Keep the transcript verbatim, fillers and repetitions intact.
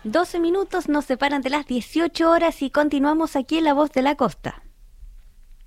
doce minutos nos separan de las dieciocho horas y continuamos aquí en La Voz de la Costa.